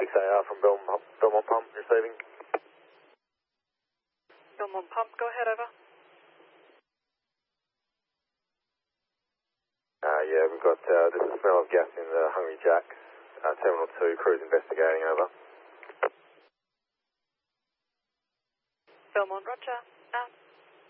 6AR from Belmont Pump, receiving. Belmont Pump, go ahead, over. Yeah, we've got, there's a smell of gas in the Hungry Jack, Terminal 2, crews investigating, over. Belmont, roger.